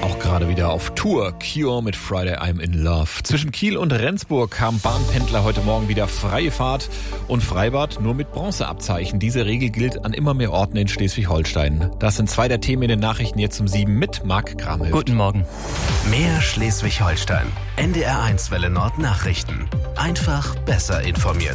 Auch gerade wieder auf Tour. Cure mit Friday I'm in Love. Zwischen Kiel und Rendsburg haben Bahnpendler heute Morgen wieder freie Fahrt und Freibad nur mit Bronzeabzeichen. Diese Regel gilt an immer mehr Orten in Schleswig-Holstein. Das sind zwei der Themen in den Nachrichten jetzt um 7 mit Marc Kramhöft. Guten Morgen. Mehr Schleswig-Holstein. NDR1 Welle Nord Nachrichten. Einfach besser informiert.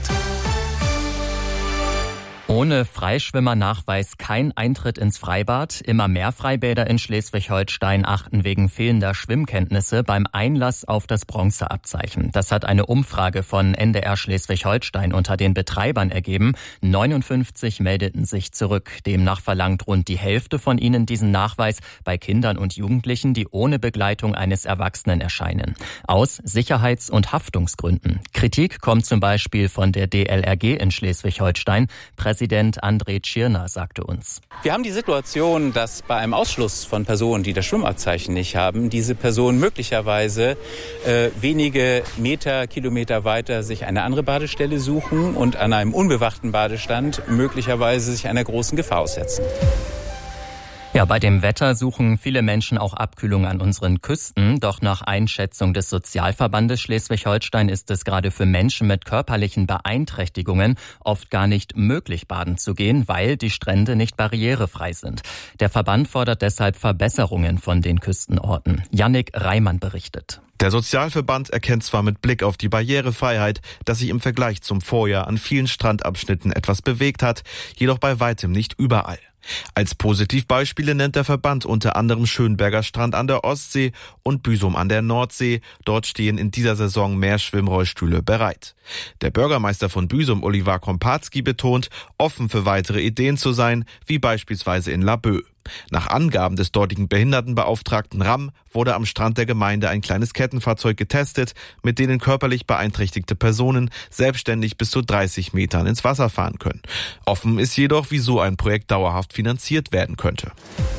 Ohne Freischwimmernachweis kein Eintritt ins Freibad. Immer mehr Freibäder in Schleswig-Holstein achten wegen fehlender Schwimmkenntnisse beim Einlass auf das Bronzeabzeichen. Das hat eine Umfrage von NDR Schleswig-Holstein unter den Betreibern ergeben. 59 meldeten sich zurück. Demnach verlangt rund die Hälfte von ihnen diesen Nachweis bei Kindern und Jugendlichen, die ohne Begleitung eines Erwachsenen erscheinen. Aus Sicherheits- und Haftungsgründen. Kritik kommt zum Beispiel von der DLRG in Schleswig-Holstein. Präsident André Tschirner sagte uns: Wir haben die Situation, dass bei einem Ausschluss von Personen, die das Schwimmabzeichen nicht haben, diese Personen möglicherweise wenige Kilometer weiter sich eine andere Badestelle suchen und an einem unbewachten Badestand möglicherweise sich einer großen Gefahr aussetzen. Ja, bei dem Wetter suchen viele Menschen auch Abkühlung an unseren Küsten. Doch nach Einschätzung des Sozialverbandes Schleswig-Holstein ist es gerade für Menschen mit körperlichen Beeinträchtigungen oft gar nicht möglich, baden zu gehen, weil die Strände nicht barrierefrei sind. Der Verband fordert deshalb Verbesserungen von den Küstenorten. Jannik Reimann berichtet. Der Sozialverband erkennt zwar mit Blick auf die Barrierefreiheit, dass sich im Vergleich zum Vorjahr an vielen Strandabschnitten etwas bewegt hat, jedoch bei weitem nicht überall. Als Positivbeispiele nennt der Verband unter anderem Schönberger Strand an der Ostsee und Büsum an der Nordsee. Dort stehen in dieser Saison mehr Schwimmrollstühle bereit. Der Bürgermeister von Büsum, Oliver Kompatski, betont, offen für weitere Ideen zu sein, wie beispielsweise in Laboe. Nach Angaben des dortigen Behindertenbeauftragten Ramm wurde am Strand der Gemeinde ein kleines Kettenfahrzeug getestet, mit denen körperlich beeinträchtigte Personen selbstständig bis zu 30 Metern ins Wasser fahren können. Offen ist jedoch, wie so ein Projekt dauerhaft finanziert werden könnte.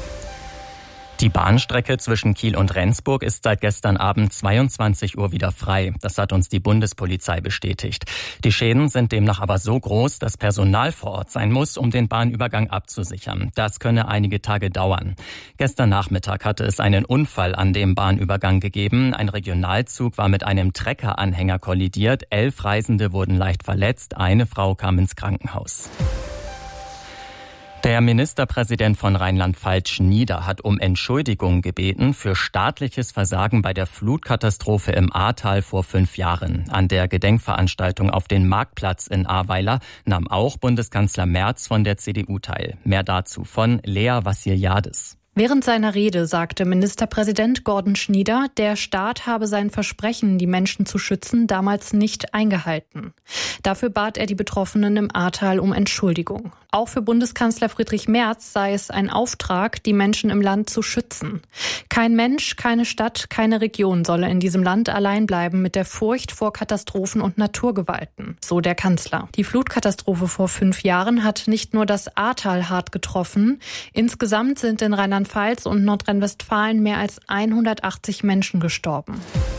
Die Bahnstrecke zwischen Kiel und Rendsburg ist seit gestern Abend 22 Uhr wieder frei. Das hat uns die Bundespolizei bestätigt. Die Schäden sind demnach aber so groß, dass Personal vor Ort sein muss, um den Bahnübergang abzusichern. Das könne einige Tage dauern. Gestern Nachmittag hatte es einen Unfall an dem Bahnübergang gegeben. Ein Regionalzug war mit einem Treckeranhänger kollidiert. 11 Reisende wurden leicht verletzt. Eine Frau kam ins Krankenhaus. Der Ministerpräsident von Rheinland-Pfalz, Schnieder, hat um Entschuldigung gebeten für staatliches Versagen bei der Flutkatastrophe im Ahrtal vor 5 Jahren. An der Gedenkveranstaltung auf den Marktplatz in Ahrweiler nahm auch Bundeskanzler Merz von der CDU teil. Mehr dazu von Lea Vassiliadis. Während seiner Rede sagte Ministerpräsident Gordon Schnieder, der Staat habe sein Versprechen, die Menschen zu schützen, damals nicht eingehalten. Dafür bat er die Betroffenen im Ahrtal um Entschuldigung. Auch für Bundeskanzler Friedrich Merz sei es ein Auftrag, die Menschen im Land zu schützen. Kein Mensch, keine Stadt, keine Region solle in diesem Land allein bleiben mit der Furcht vor Katastrophen und Naturgewalten, so der Kanzler. Die Flutkatastrophe vor 5 Jahren hat nicht nur das Ahrtal hart getroffen. Insgesamt sind in Rheinland-Pfalz und Nordrhein-Westfalen mehr als 180 Menschen gestorben.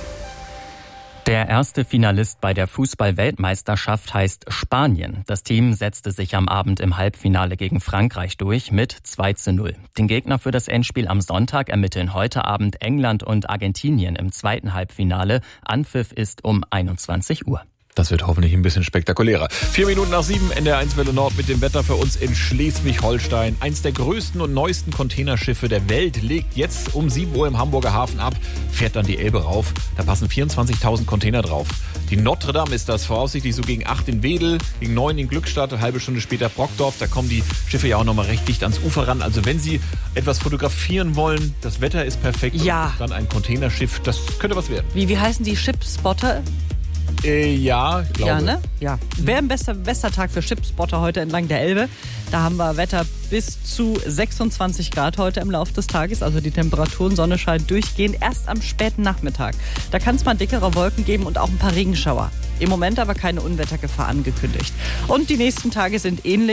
Der erste Finalist bei der Fußball-Weltmeisterschaft heißt Spanien. Das Team setzte sich am Abend im Halbfinale gegen Frankreich durch mit 2:0. Den Gegner für das Endspiel am Sonntag ermitteln heute Abend England und Argentinien im zweiten Halbfinale. Anpfiff ist um 21 Uhr. Das wird hoffentlich ein bisschen spektakulärer. 4 Minuten nach 7, NDR1 Welle Nord mit dem Wetter für uns in Schleswig-Holstein. Eins der größten und neuesten Containerschiffe der Welt legt jetzt um 7 Uhr im Hamburger Hafen ab, fährt dann die Elbe rauf. Da passen 24.000 Container drauf. Die Notre Dame ist das, voraussichtlich so gegen 8 in Wedel, gegen 9 in Glückstadt, eine halbe Stunde später Brockdorf. Da kommen die Schiffe ja auch nochmal recht dicht ans Ufer ran. Also wenn Sie etwas fotografieren wollen, das Wetter ist perfekt. Ja. Und dann ein Containerschiff, das könnte was werden. Wie heißen die Shipspotter? Ja, ich glaube. Ja, ne? Ja. Wäre ein bester Tag für Shipspotter heute entlang der Elbe. Da haben wir Wetter bis zu 26 Grad heute im Laufe des Tages. Also die Temperaturen, Sonne scheint durchgehend. Erst am späten Nachmittag. Da kann es mal dickere Wolken geben und auch ein paar Regenschauer. Im Moment aber keine Unwettergefahr angekündigt. Und die nächsten Tage sind ähnlich.